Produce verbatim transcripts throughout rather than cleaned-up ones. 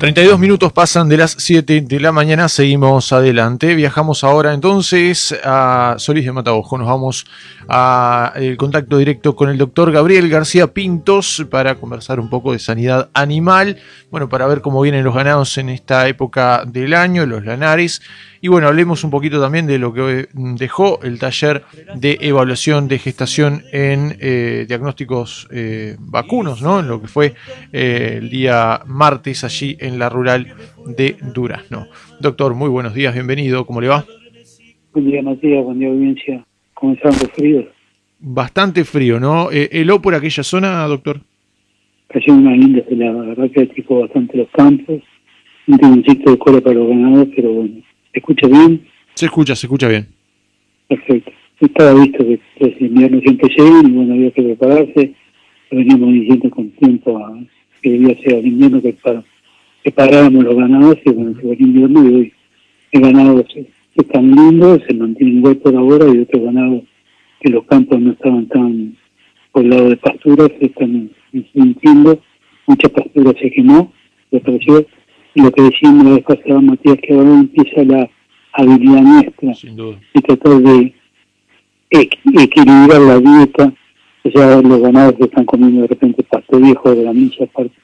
treinta y dos minutos pasan de las siete de la mañana, seguimos adelante. Viajamos ahora entonces a Solís de Mataojo. Nos vamos a el contacto directo con el doctor Gabriel García Pintos para conversar un poco de sanidad animal. Bueno, para ver cómo vienen los ganados en esta época del año, los lanares. Y bueno, hablemos un poquito también de lo que dejó el taller de evaluación de gestación en eh, diagnósticos eh, vacunos, ¿no? En lo que fue eh, el día martes allí en la rural de Durazno. Doctor, muy buenos días, bienvenido, ¿cómo le va? Buen día, Matías, buen día, audiencia. ¿Cómo están los fríos? Bastante frío, ¿no? Eh, ¿Heló por aquella zona, doctor? Cayó una linda helada, la verdad que atricó bastante los campos. Un timoncito de cola para los ganados, pero bueno. ¿Se escucha bien? Se escucha, se escucha bien. Perfecto. Estaba visto que los inviernos siempre llegan y bueno, había que prepararse. Lo veníamos diciendo con tiempo a, que debía ser el invierno que, para, que paráramos los ganados y bueno, se va el invierno y hoy el ganado se, están lindos, se mantienen igual por ahora y otros ganados que los campos no estaban tan poblados de pasturas, se están sintiendo, mucha pastura se quemó, desapareció. Y lo que decíamos la vez pasada, Matías, que ahora empieza la habilidad nuestra de tratar de equ- equilibrar la dieta. O sea, los ganados que están comiendo de repente pasto viejo de la milla, aparte,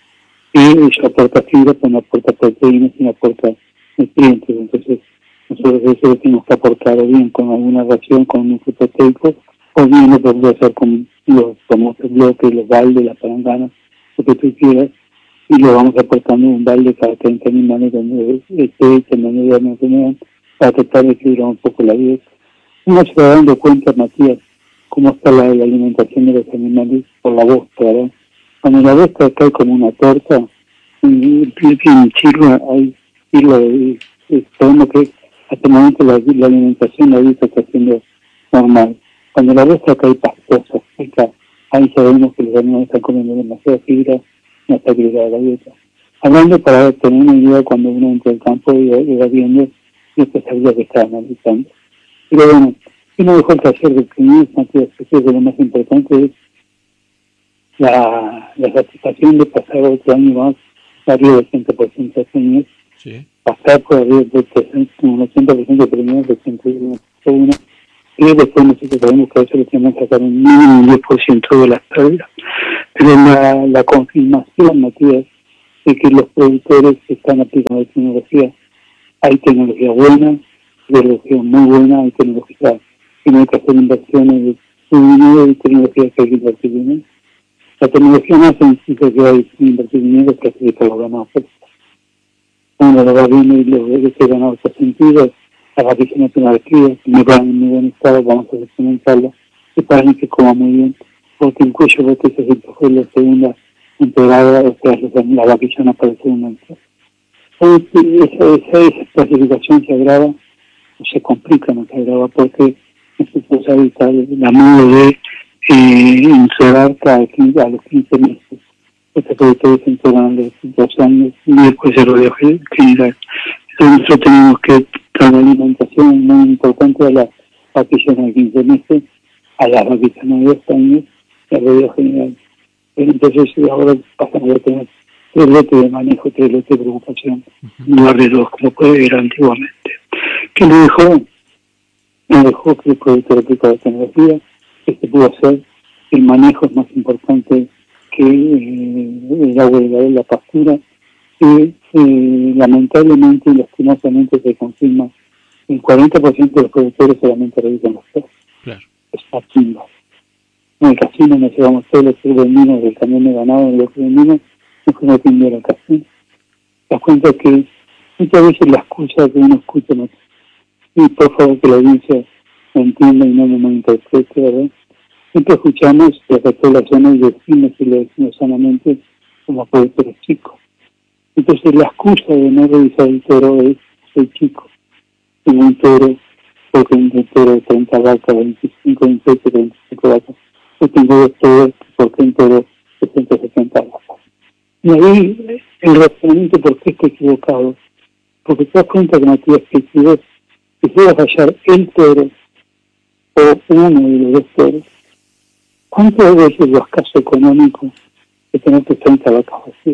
y eso aporta fibra, pero no aporta proteínas, sino aporta nutrientes. Entonces, nosotros eso lo tenemos que aportar o bien con alguna ración, con un núcleo proteico, o bien lo podemos hacer con los famosos bloques, los baldes, las palanganas, lo que tú quieras, y lo vamos aportando un balde cada treinta animales donde esté en la medida de la para tratar de equilibrar un poco la dieta. Uno se va dando cuenta, Matías, cómo está la, la alimentación de los animales por la bosta, ¿verdad? Cuando la bosta cae como una torta, en Chile hay hilo de sabemos que hasta el momento la, la alimentación, la dieta está siendo normal. Cuando la bosta cae pastosa, seca, ahí sabemos que los animales están comiendo demasiada fibra, no está equilibrada la dieta. Hablando para tener una idea cuando uno entra al campo y, y va viendo, y esto sabía que estaba analizando. Pero bueno, y no dejó el taller de primeros, Matías, que es lo más importante es la, la satisfacción de pasar otro año más arriba del ciento por ciento de premios, sí. Pasar por arriba del un ochenta por ciento de premios de ciento uno, y después nosotros sabemos que a veces le tenemos que sacar un mínimo diez por ciento de las pérdidas. Pero la, la confirmación, Matías, de que los productores están aplicando la tecnología, hay tecnología buena, tecnología muy buena, hay tecnología que no hay que hacer inversiones de su dinero y tecnología que hay que invertir dinero. La tecnología más sencilla que hay que invertir dinero es que hace que los ganados crezcan. Uno lo va viendo y lo ve que ese ganado está sentido, la vaquilla no tiene una cría, que me va en muy buen estado, vamos a experimentarla, que para mí que coma muy bien, porque en cuyo bote se fue la segunda integrada, o sea, la vaquilla no aparece en una entrada. Esa, esa, esa clasificación se agrava, o se complica, no se agrava, porque nosotros evitar la modo de eh, entregar cada quince, a los quince meses. Estos productores se entregan a los dos años y después se rodea general. Entonces nosotros tenemos que dar una alimentación muy importante a las vaquillas de quince meses, a las vaquillas de dos años, y al rodeo general. Pero entonces ahora pasamos a tener tres lotes de manejo, tres lotes de preocupación, en lugar de dos, como puede ver antiguamente. ¿Qué le dejó? Me dejó que el productor aplica la tecnología, que se pudo hacer, el manejo es más importante que eh, el agua de la pastura, y eh, lamentablemente y lastimosamente se confirma el cuarenta por ciento de los productores solamente realizan los precios. Claro. Es fascinante. En el casino nos llevamos todos los subvendinos del camión de ganado, los subvendinos, no fue una timbre al casino. Te das cuenta que muchas veces las cosas que uno escucha, ¿no? Y por favor que la audiencia lo entienda y no me malinterprete, ¿verdad? Siempre escuchamos las exploraciones y decimos y lo decimos sanamente como productores chicos. Entonces la excusa de no revisar el toro es soy chico. Tengo un toro, porque un toro de treinta vacas, veinticinco, veintiocho, veinticinco vacas. Yo tengo dos toros, porque un toro de ciento setenta vacas. Y ahí el razonamiento por qué está equivocado. Porque te das cuenta que Matías, que si vos quisieras fallar el toro o uno de los dos toros, ¿cuánto es lo escaso económico de tener que treinta vacas vacías?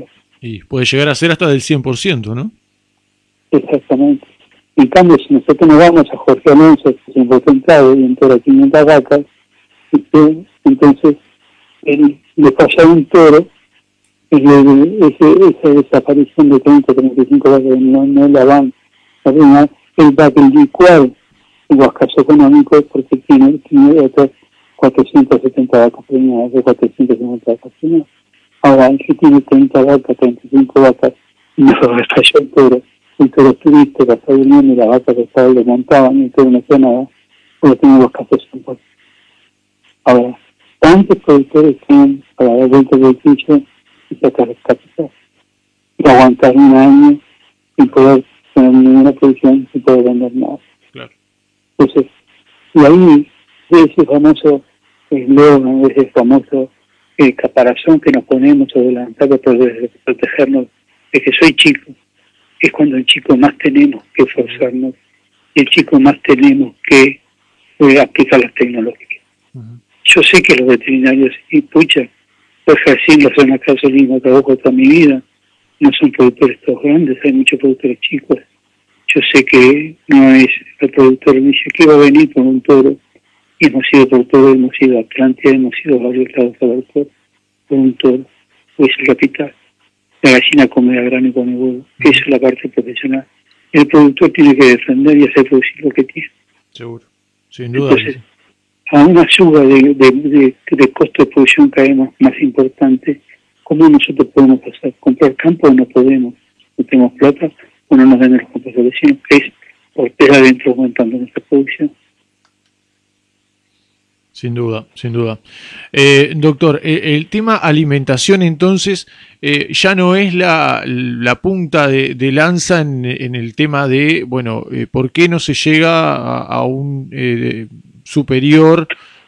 Y puede llegar a ser hasta del cien por ciento, ¿no? Exactamente. En cambio, si nosotros nos vamos a Jorge Alonso, que es un potenciado y entera quinientas vacas, entonces él le falla un toro, y le, ese, esa desaparición de treinta a treinta y cinco vacas no, no la van a arruinar, él va a licuar el guascazo económico porque tiene, tiene otras cuatrocientas setenta vacas premiadas, de cuatrocientas cincuenta vacas premiadas. Ahora, el que tiene treinta vacas, treinta y cinco vacas, no le falló el toro. El toro estuviste, la estaba durmiendo y la vaca que estaba le montaban y el toro no hacía nada, porque tenía los cafés en puerto. Ahora, tantos productores tienen para dar vueltas del piso y sacar el capital. Y aguantar un año sin poder tener ninguna producción, sin poder vender nada. Claro. Entonces, y ahí, de ese famoso eslogan, de ese famoso eh, caparazón que nos ponemos sobre la ventana para protegernos, de que soy chico, es cuando el chico más tenemos que esforzarnos y el chico más tenemos que eh, aplicar las tecnologías. Uh-huh. Yo sé que los veterinarios, y pucha, pues así lo son acá, yo mismo trabajo toda mi vida, no son productores todos grandes, hay muchos productores chicos. Yo sé que no es el productor, me dice que va a venir por un toro, y hemos sido productores, hemos sido Atlántida, hemos sido varios lados a ver por, por un toro, pues el capital. La gallina come a grano y come huevo. Esa es la parte profesional. El productor tiene que defender y hacer producir lo que tiene. Seguro, sin duda. Entonces, a una suba de, de, de, de costo de producción cada vez más, más importante, ¿cómo nosotros podemos hacer? ¿Comprar campo o no podemos? No tenemos plata o no nos venden los campos de vecinos, que es por tela adentro aumentando nuestra producción. Sin duda, sin duda. Eh, doctor, eh, el tema alimentación entonces eh, ya no es la, la punta de, de lanza en, en el tema de, bueno, eh, ¿por qué no se llega a, a un eh, superior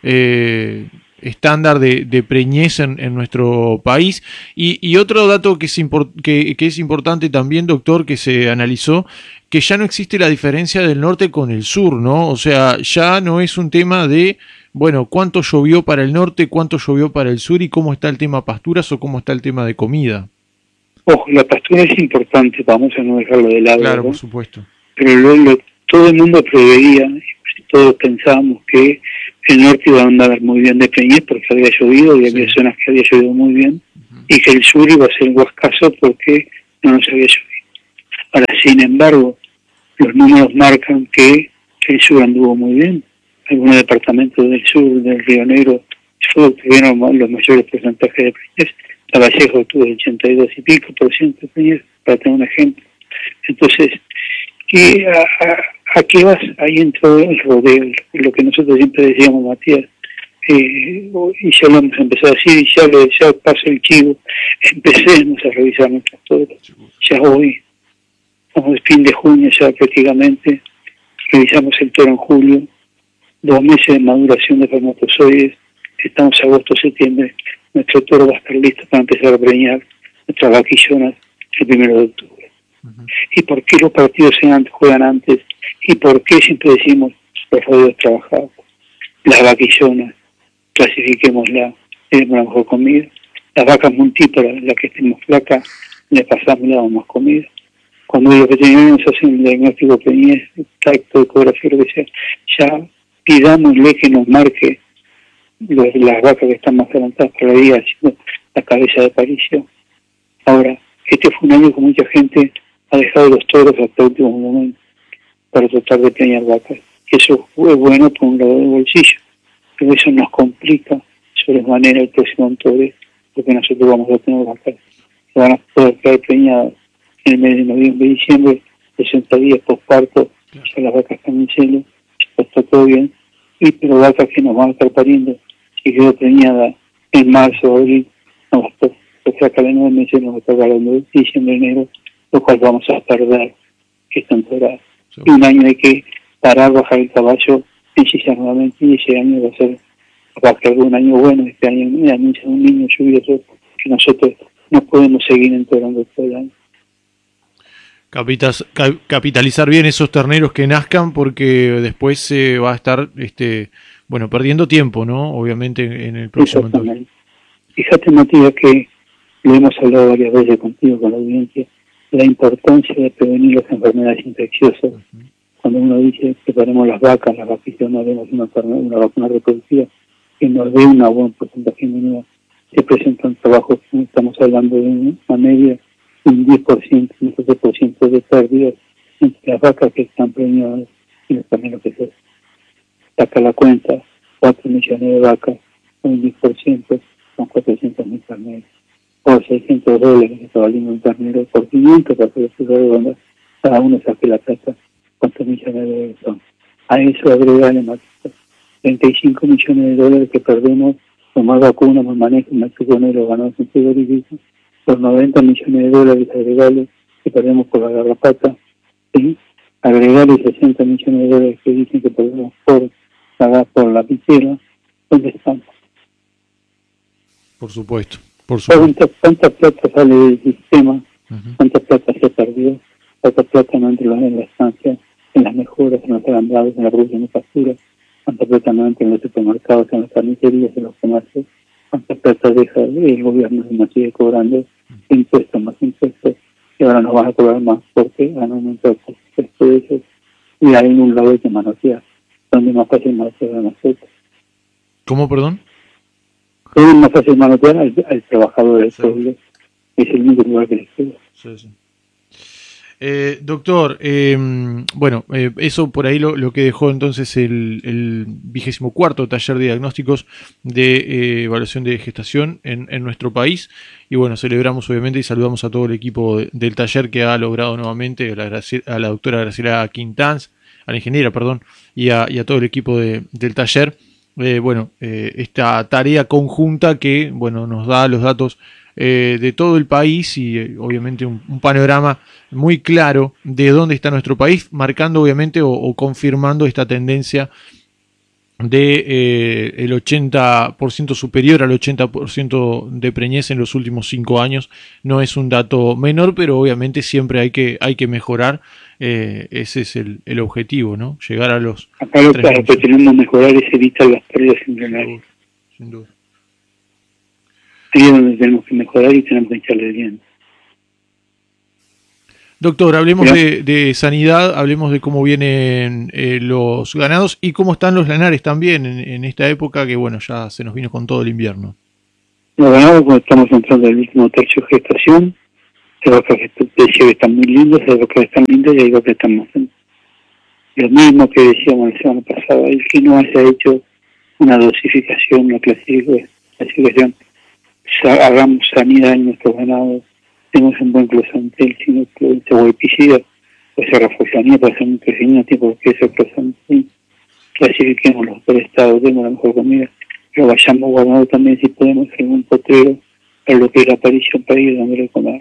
eh, estándar de, de preñez en, en nuestro país? Y, y otro dato que es, import, que, que es importante también, doctor, que se analizó, que ya no existe la diferencia del norte con el sur, ¿no? O sea, ya no es un tema de, bueno, cuánto llovió para el norte, cuánto llovió para el sur y cómo está el tema pasturas o cómo está el tema de comida. Ojo, la pastura es importante, vamos a no dejarlo de lado. Claro, ¿no? por supuesto. Pero lo, lo, todo el mundo preveía, todos pensábamos que el norte iba a andar muy bien de preñez porque había llovido y sí. Había zonas que había llovido muy bien, uh-huh. Y que el sur iba a ser guascazo porque no nos había llovido. Ahora, sin embargo, los números marcan que el sur anduvo muy bien. Algunos departamentos del sur, del Río Negro, tuvieron los mayores porcentajes de preñez. La Vallejo tuvo el ochenta y dos y pico por ciento de preñez, para tener un ejemplo. Entonces, ¿y a, a, a qué vas? Ahí entró el rodeo, lo que nosotros siempre decíamos, Matías, eh, y ya lo hemos empezado a decir, y ya, lo, ya paso el chivo, empecemos a revisar nuestras toros. Ya hoy, estamos en fin de junio ya prácticamente, revisamos el toro en julio, dos meses de maduración de espermatozoides, estamos agosto, septiembre, nuestro toro va a estar listo para empezar a preñar nuestras vaquillonas el primero de octubre. Uh-huh. ¿Y por qué los partidos se juegan antes? ¿Y por qué siempre decimos los rodeos trabajados? Las vaquillonas, clasifiquémosla, tenemos la mejor comida. Las vacas multíparas, las que estemos flacas, le pasamos y le damos más comida. Cuando los veterinarios hacen el diagnóstico preñez, tacto, ecografía, lo que sea, ya pidámosle que nos marque los, las vacas que están más adelantadas para ir haciendo la cabeza de aparición. Ahora, este fue un año que mucha gente ha dejado los toros hasta el último momento para tratar de preñar vacas. Eso fue bueno por un lado del bolsillo, pero eso nos complica sobremanera el próximo toro, porque nosotros vamos a tener vacas que van a poder quedar preñadas en el mes de noviembre y diciembre, sesenta días posparto, ya las vacas están en celo, ya está todo bien, y pero vacas que nos van a estar pariendo, si quedó preñada en marzo o abril, no va a estar, o sea, cada nueve meses nos va a estar hablando de diciembre, enero, lo cual vamos a perder esta temporada. Sí. Y un año hay que parar, bajar el caballo, ensillar nuevamente, y ese año va a ser, va a ser un año bueno, este año anuncia un niño lluvioso, que nosotros no podemos seguir enterando todo el año. Capitalizar bien esos terneros que nazcan, porque después se eh, va a estar este bueno perdiendo tiempo, ¿no? Obviamente en el próximo. Fíjate, Matías, que lo hemos hablado varias veces contigo, con la audiencia, la importancia de prevenir las enfermedades infecciosas. Uh-huh. Cuando uno dice que paremos las vacas, las vacas no haremos una, una vacuna reproductiva que nos dé una buena porcentaje inmunidad, se presentan trabajos, estamos hablando de una media de un diez por ciento, un doce por ciento de pérdidas entre las vacas que están premiadas y los terneros que se saca la cuenta, cuatro millones de vacas, un diez por ciento, son cuatrocientos mil terneros. Por seiscientos dólares que está valiendo un ternero, por quinientos para hacer la redonda, cada uno saque la plata, cuántos millones de dólares son. A eso agregarle más treinta y cinco millones de dólares que perdemos por más vacunas, más manejo, más chuponero, ganados en frigoríficos, por noventa millones de dólares agregables que perdemos por la garrapata, ¿sí? Agregarle sesenta millones de dólares que dicen que perdemos por pagar por la pichera. ¿Dónde estamos? Por supuesto. Por supuesto. ¿Cuánta plata sale del sistema? Uh-huh. ¿Cuánta plata se perdió? ¿Cuánta plata no entra en la estancia, en las mejoras, en los alambrados, en la producción de factura? ¿Cuánta plata no entra en los supermercados, en las carnicerías, en los comercios? ¿Cuánta plata deja el gobierno y nos sigue cobrando impuestos más impuestos? Y ahora nos van a cobrar más porque han aumentado el precio de ellos. Y hay un lado de que manotear, donde más fácil manotear a nosotros. ¿Cómo, perdón? Es más fácil manotear al, al trabajador del sí. pueblo. Es el único lugar que les queda. Sí, sí. Eh, doctor, eh, bueno, eh, eso por ahí lo, lo que dejó entonces el, el vigésimo cuarto taller de diagnósticos de eh, evaluación de gestación en, en nuestro país. Y bueno, celebramos obviamente y saludamos a todo el equipo de, del taller que ha logrado nuevamente, a la, a la doctora Graciela Quintanz, a la ingeniera, perdón, y a, y a todo el equipo de, del taller. Eh, bueno, eh, esta tarea conjunta que, bueno, nos da los datos eh, de todo el país y eh, obviamente un, un panorama muy claro de dónde está nuestro país, marcando obviamente o, o confirmando esta tendencia de eh, el ochenta por ciento superior al ochenta por ciento de preñez en los últimos cinco años. No es un dato menor, pero obviamente siempre hay que hay que mejorar. Eh, ese es el, el objetivo, ¿no? Llegar a los... Acá lo claro, que tenemos que mejorar es evitar las pérdidas embrionarias. Sin duda. Ahí es donde tenemos que mejorar y tenemos que echarle bien. Doctor, hablemos de, de sanidad, hablemos de cómo vienen eh, los ganados y cómo están los lanares también en, en esta época que, bueno, ya se nos vino con todo el invierno. Los ganados, cuando estamos entrando en el último tercio de gestación, hay vacas que están muy lindas, hay vacas que están lindas y hay vacas que están más lindas. Lo mismo que decíamos la semana pasada, el que no haya hecho una dosificación, una clasificación, hagamos sanidad en nuestros ganados, tenemos un buen closantel, si no se huepicida, pues se refugianía para hacer un crecimiento tipo de queso closantel, clasifiquémoslos por estado, demos la mejor comida, pero vayamos guardando también si podemos hacer un potrero para lo que es la aparición para ir dándole comer.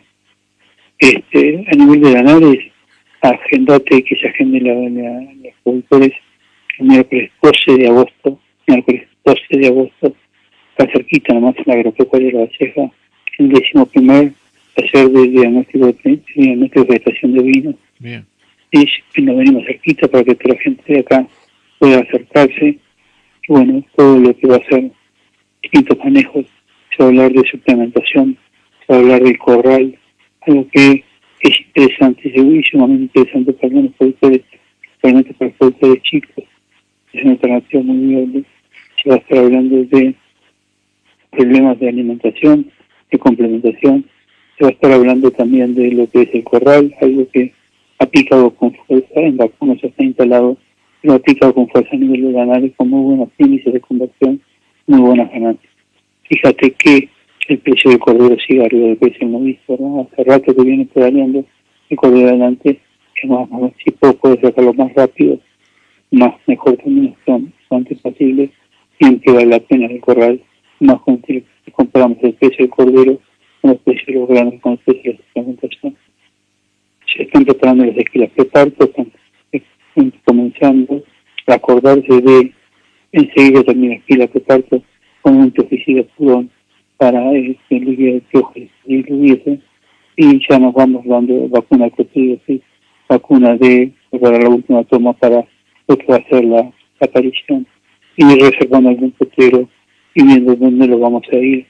Este, a nivel de ganares, agendate que se agende la, la, los productores el miércoles doce de agosto, miércoles doce de agosto, está cerquita nomás en la agropecuaria de la Valleja, el décimo primer taller de diagnóstico de, diagnóstico de vegetación de vino. Bien. Y nos venimos cerquita para que toda la gente de acá pueda acercarse. Y bueno, todo lo que va a ser distintos manejos, se va a hablar de suplementación, se va a hablar del corral, algo que es interesante y sumamente interesante para algunos productores, realmente para los productores chicos. Es una alternativa muy viable. Se va a estar hablando de problemas de alimentación, de complementación. Se va a estar hablando también de lo que es el corral, algo que ha aplicado con fuerza, en vacunas ya está instalado, pero ha aplicado con fuerza a nivel de ganadería con muy buenos índices de conversión, muy buenas ganancias. Fíjate que el precio del cordero sigue arriba del precio del novicio, ¿no? Hace rato que viene pedaleando el cordero adelante, que más, más si puedo poder sacarlo más rápido, más mejor terminación, lo antes posible, siempre vale la pena el corral, más con si comparamos el precio del cordero con los precios de los granos, con los precios de la suplementación. Se están preparando las esquilas de parto, están, están comenzando a acordarse de enseguida también las esquilas de parto con un pesticida purón para eh, que el líquido de piojo diluirse, y ya nos vamos dando vacuna de ¿sí? vacuna de para la última toma para lo que va a ser la, la aparición, y reservando algún potrero y viendo dónde lo vamos a ir,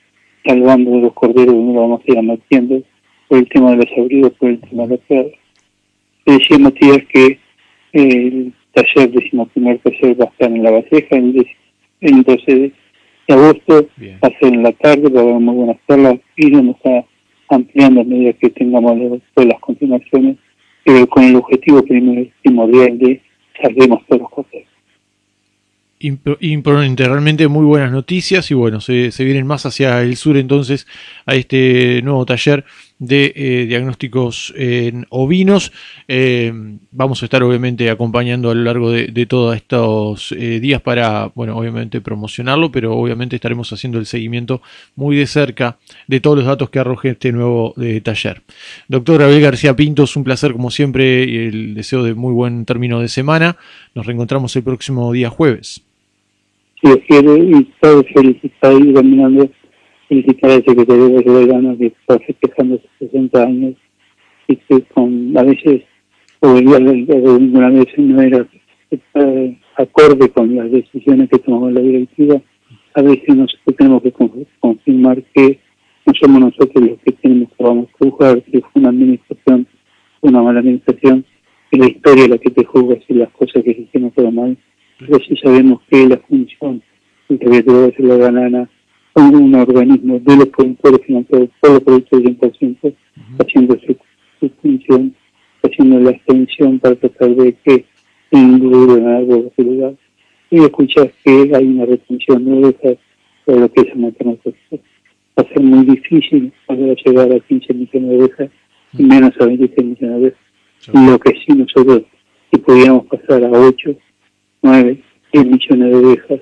salvando de los corderos, no lo vamos a ir metiendo por el tema de los abrigos, por el tema de la perra. Le decía Matías que el taller, decimos primer taller, va a estar en La Valleja el, el doce de agosto, bien. Va a ser en la tarde, va a haber muy buenas charlas, iremos a ampliando a medida que tengamos todas las continuaciones, pero con el objetivo primero primordial de salvemos todos los corderos. Imponente, realmente muy buenas noticias y bueno, se, se vienen más hacia el sur entonces a este nuevo taller de eh, diagnósticos en ovinos. Eh, vamos a estar obviamente acompañando a lo largo de, de todos estos eh, días para, bueno, obviamente promocionarlo, pero obviamente estaremos haciendo el seguimiento muy de cerca de todos los datos que arroje este nuevo eh, taller. Doctor Gabriel García Pintos, un placer como siempre y el deseo de muy buen término de semana. Nos reencontramos el próximo día jueves. Si Dios quiere, y todo felicitar y terminando, felicitar al secretario de Soberano que está festejando sus sesenta años y que con a veces, o alguna vez no era eh, acorde con las decisiones que tomamos en la directiva, a veces nosotros tenemos que confirmar que no somos nosotros los que tenemos que vamos a juzgar si fue una administración, una mala administración, y la historia es la que te juzga si las cosas que se hicieron fueron mal. Pero sí sabemos que la función del secretario de la banana son un organismo de los productores financiados por los productores cien por ciento, uh-huh. haciendo su, su función, haciendo la extensión para tratar de que se indulgue en algo de seguridad. Y escuchas que hay una retención de ovejas de lo que es una transacción. Va a ser muy difícil poder llegar a quince millones de ovejas y menos a veintiséis millones de ovejas. Uh-huh. Lo que sí nosotros, si pudiéramos pasar a ocho, nueve, diez millones de ovejas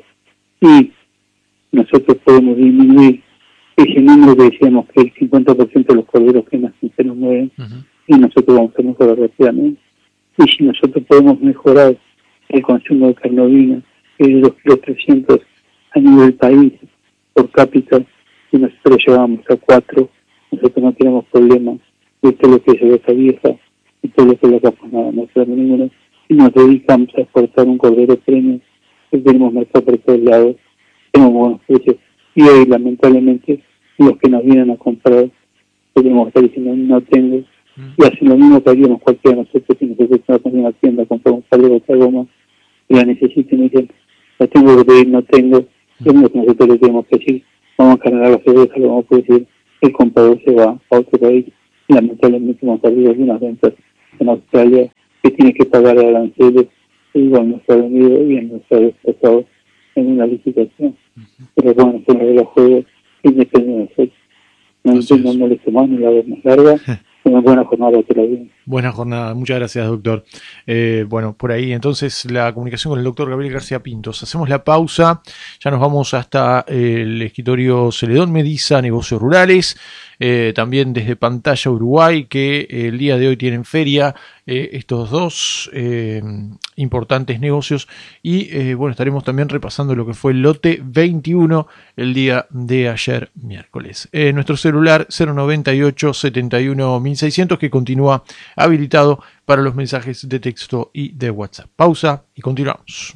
y nosotros podemos disminuir ese número que decíamos que el cincuenta por ciento de los corderos que nacen se nos mueren, uh-huh. y nosotros vamos a mejorar rápidamente. Y si nosotros podemos mejorar el consumo de carne ovina, que es de dos kilos trescientos a nivel país por cápita, si nosotros llevamos a cuatro, nosotros no tenemos problemas de todo lo que es oveja vieja y todo lo que es la capa nada más ninguno. Y nos dedicamos a exportar un cordero premium que tenemos mercado por todos lados, tenemos buenos precios y hoy lamentablemente los que nos vienen a comprar tenemos que estar diciendo no tengo mm. y hacen lo mismo que haríamos cualquiera de nosotros si nosotros estamos en una tienda a comprar un par de otra goma y la necesito y me dicen la tengo que pedir, no tengo, mm. es lo que nosotros le tenemos que decir, vamos a cargar las cervezas, lo vamos a decir, el comprador se va a otro país y lamentablemente hemos perdido algunas ventas en Australia que tiene que pagar aranceles, igual no se ha venido y no se ha desplazado en una licitación. Uh-huh. Pero bueno, se me ve los juegos independientes de nosotros. No entiendo, no les tomamos ni la vez más larga. Una buena jornada que la viene. Buena jornada, muchas gracias, doctor. Eh, bueno, por ahí entonces la comunicación con el doctor Gabriel García Pintos. Hacemos la pausa, ya nos vamos hasta el escritorio Celedón Mediza, Negocios Rurales. Eh, también desde Pantalla Uruguay, que eh, el día de hoy tienen feria eh, estos dos eh, importantes negocios y eh, bueno, estaremos también repasando lo que fue el lote veintiuno el día de ayer miércoles. Eh, nuestro celular cero noventa y ocho, setenta y uno, mil seiscientos que continúa habilitado para los mensajes de texto y de WhatsApp. Pausa y continuamos.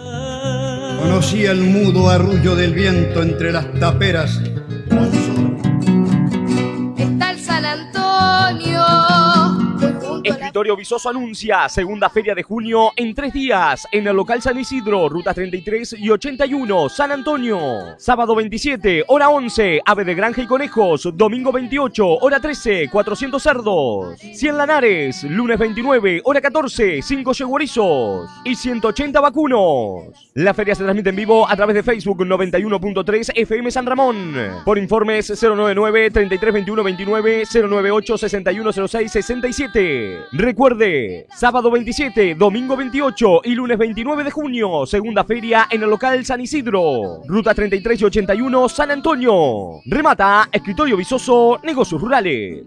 Conocí el mudo arrullo del viento entre las taperas. Escritorio Visoso anuncia segunda feria de junio en tres días en el local San Isidro, ruta treinta y tres y ochenta y uno, San Antonio. Sábado veintisiete, hora once, ave de granja y conejos. Domingo veintiocho, hora trece, cuatrocientos cerdos. cien lanares, lunes veintinueve, hora catorce, cinco yeguerizos y ciento ochenta vacunos. La feria se transmite en vivo a través de Facebook noventa y uno punto tres F M San Ramón. Por informes cero noventa y nueve, treinta y tres, veintiuno, veintinueve, cero noventa y ocho, sesenta y uno cero seis, sesenta y siete. Recuerde, sábado veintisiete, domingo veintiocho y lunes veintinueve de junio, segunda feria en el local San Isidro, ruta treinta y tres y ochenta y uno, San Antonio. Remata Escritorio Visoso, Negocios Rurales.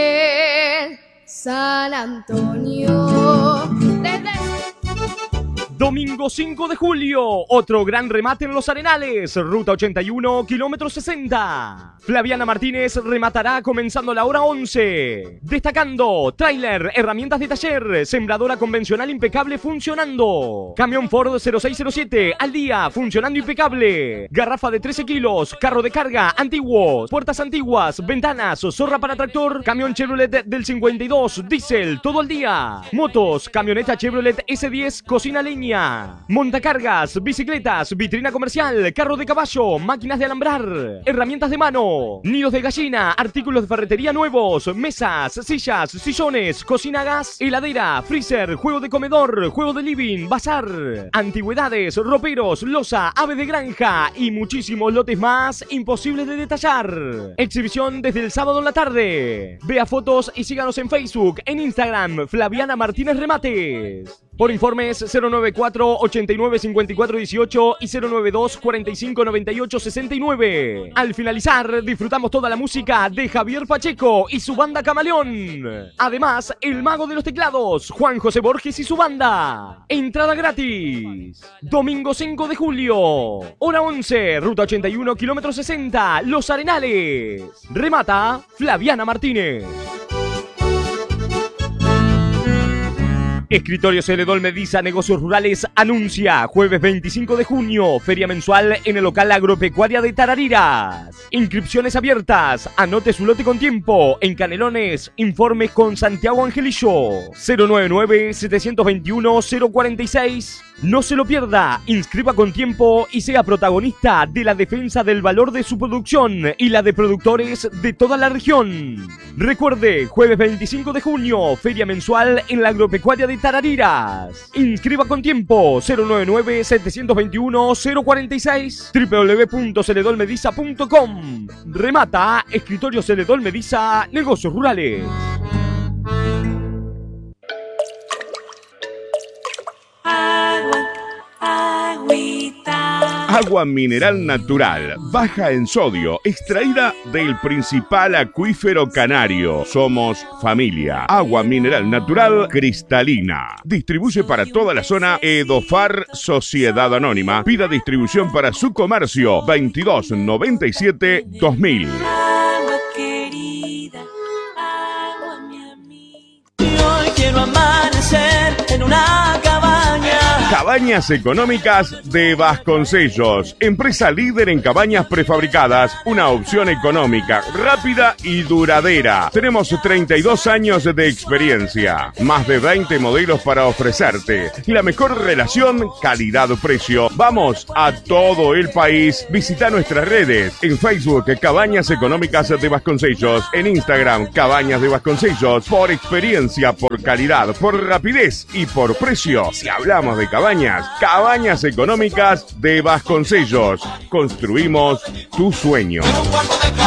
Bien, San Antonio. Desde... Domingo cinco de julio, otro gran remate en Los Arenales, ruta ochenta y uno, kilómetro sesenta. Flaviana Martínez rematará comenzando la hora once. Destacando, tráiler, herramientas de taller, sembradora convencional impecable funcionando. Camión Ford cero seis cero siete, al día, funcionando impecable. Garrafa de trece kilos, carro de carga, antiguos, puertas antiguas, ventanas, zorra para tractor, camión Chevrolet del cincuenta y dos, diésel, todo el día. Motos, camioneta Chevrolet ese diez, cocina leña. Montacargas, bicicletas, vitrina comercial, carro de caballo, máquinas de alambrar, herramientas de mano, nidos de gallina, artículos de ferretería nuevos, mesas, sillas, sillones, cocina a gas, heladera, freezer, juego de comedor, juego de living, bazar, antigüedades, roperos, loza, ave de granja y muchísimos lotes más imposibles de detallar. Exhibición desde el sábado en la tarde. Vea fotos y síganos en Facebook, en Instagram, Flaviana Martínez Remates. Por informes cero nueve cuatro, ochenta y nueve, cincuenta y cuatro dieciocho y cero nueve dos, cuarenta y cinco, noventa y ocho, sesenta y nueve. Al finalizar, disfrutamos toda la música de Javier Pacheco y su banda Camaleón. Además, el mago de los teclados, Juan José Borges y su banda. Entrada gratis. Domingo cinco de julio, hora once, ruta ochenta y uno, kilómetro sesenta, Los Arenales. Remata Flaviana Martínez. Escritorio Celedón Mediza Negocios Rurales anuncia jueves veinticinco de junio, feria mensual en el local agropecuaria de Tarariras. Inscripciones abiertas, anote su lote con tiempo. En Canelones, informes con Santiago Angelillo. cero nueve nueve, siete dos uno, cero cuatro seis. No se lo pierda, inscriba con tiempo y sea protagonista de la defensa del valor de su producción y la de productores de toda la región. Recuerde, jueves veinticinco de junio, feria mensual en la agropecuaria de Tarariras. Inscriba con tiempo, cero nueve nueve, siete dos uno, cero cuatro seis, doble u doble u doble u punto celedol mediza punto com. Remata Escritorio Celedón Mediza Negocios Rurales. Agua mineral natural, baja en sodio, extraída del principal acuífero canario. Somos familia. Agua mineral natural cristalina. Distribuye para toda la zona Edofar Sociedad Anónima. Pida distribución para su comercio veintidós noventa y siete dos mil. Agua querida, agua mi amiga. Y hoy quiero amanecer en una cabaña. Cabañas Económicas de Vasconcellos, empresa líder en cabañas prefabricadas, una opción económica, rápida y duradera. Tenemos treinta y dos años de experiencia, más de veinte modelos para ofrecerte y la mejor relación calidad-precio. Vamos a todo el país. Visita nuestras redes en Facebook Cabañas Económicas de Vasconcellos, en Instagram Cabañas de Vasconcellos. Por experiencia, por calidad, por rapidez y por precio. Si hablamos de cabañas, Cabañas Económicas de Vasconcellos. Construimos tu sueño.